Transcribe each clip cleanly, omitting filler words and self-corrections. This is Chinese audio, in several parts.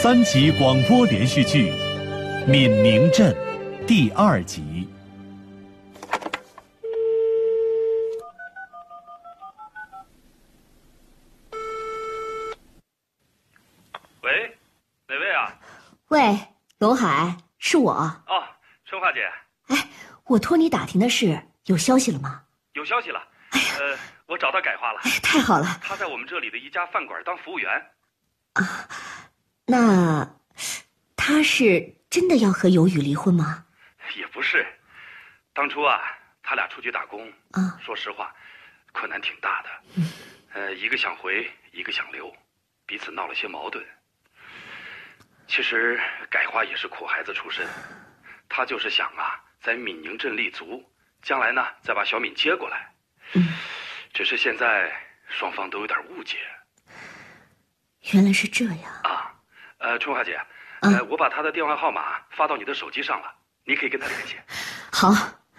3集广播连续剧《闽宁镇》第2集。 喂，哪位啊？ 喂，龙海，是我。 哦，春花姐。 哎，我托你打听的事有消息了吗？ 有消息了。我找到改花了。 哎，太好了。 他在我们这里的一家饭馆当服务员。 啊，那他是真的要和有雨离婚吗？ 也不是，当初啊，他俩出去打工啊， 说实话，困难挺大的。一个想回，一个想留，彼此闹了些矛盾。其实改花也是苦孩子出身，他就是想啊，在闽宁镇立足，将来呢再把小敏接过来。只是现在双方都有点误解。 原来是这样啊。春花姐，我把他的电话号码发到你的手机上了，你可以跟他联系。 好。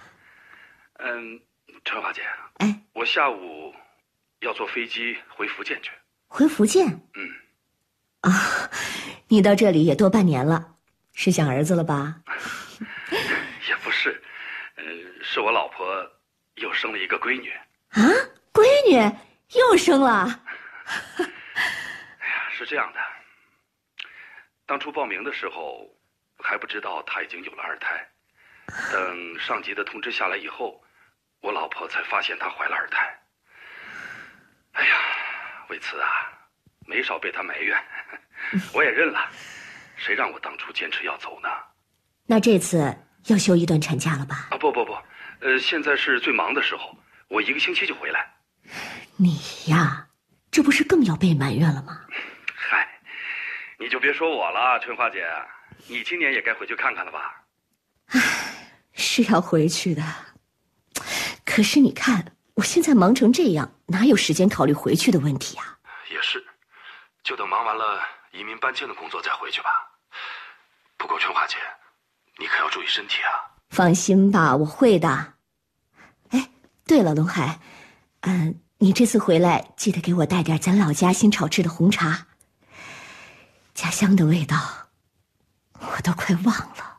春花姐， 哎， 我下午要坐飞机回福建去。 回福建？啊，你到这里也多半年了，是想儿子了吧？ 也不是，是我老婆又生了一个闺女。 啊，闺女又生了？ 哎呀，是这样的，当初报名的时候还不知道她已经有了2胎，等上级的通知下来以后，我老婆才发现她怀了2胎。哎呀，为此啊，没少被她埋怨，我也认了，谁让我当初坚持要走呢？ 那这次要休一段产假了吧？ 啊，不，现在是最忙的时候，我1个星期就回来。 你呀，这不是更要被埋怨了吗？ 嗨，你就别说我了，春花姐，你今年也该回去看看了吧？ 唉，是要回去的，可是你看我现在忙成这样，哪有时间考虑回去的问题啊？ 也是，就等忙完了移民搬迁的工作再回去吧。不过春花姐，你可要注意身体啊。 放心吧，我会的。哎，对了，龙海，你这次回来记得给我带点咱老家新炒制的红茶，家乡的味道我都快忘了。